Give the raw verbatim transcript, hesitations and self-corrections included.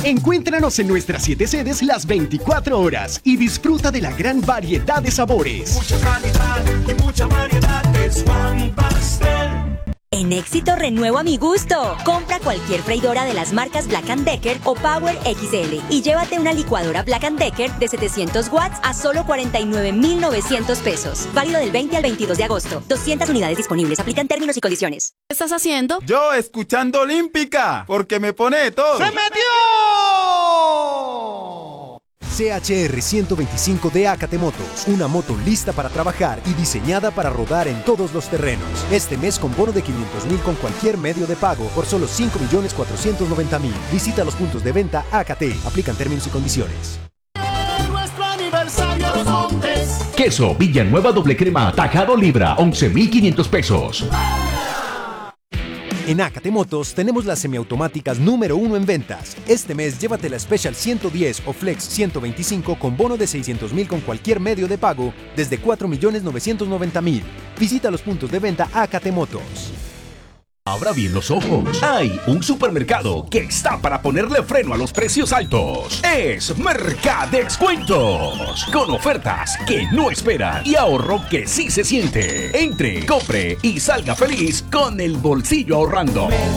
Encuéntranos en nuestras siete sedes las veinticuatro horas y disfruta de la gran variedad de sabores. Mucha calidad y mucha variedad es Pan Pastel. En Éxito renuevo a mi gusto. Compra cualquier freidora de las marcas Black and Decker o Power X L y llévate una licuadora Black and Decker de setecientos watts a solo cuarenta y nueve mil novecientos pesos. Válido del veinte al veintidós de agosto. doscientas unidades disponibles. Aplican términos y condiciones. ¿Qué estás haciendo? Yo escuchando Olímpica, porque me pone de todo. ¡Se metió! C H R ciento veinticinco de Acate Motos, una moto lista para trabajar y diseñada para rodar en todos los terrenos. Este mes con bono de quinientos mil con cualquier medio de pago por solo cinco millones cuatrocientos noventa mil. Visita los puntos de venta Acate. Aplican términos y condiciones. Nuestro aniversario Los Montes. Queso Villanueva doble crema tajado libra, once mil quinientos pesos. En Acate Motos tenemos las semiautomáticas número uno en ventas. Este mes llévate la Special ciento diez o Flex ciento veinticinco con bono de seiscientos mil con cualquier medio de pago desde cuatro millones novecientos noventa mil. Visita los puntos de venta Acate Motos. Abra bien los ojos. Hay un supermercado que está para ponerle freno a los precios altos. Es Mercadexcuentos. Con ofertas que no esperan y ahorro que sí se siente. Entre, compre y salga feliz con el bolsillo ahorrando.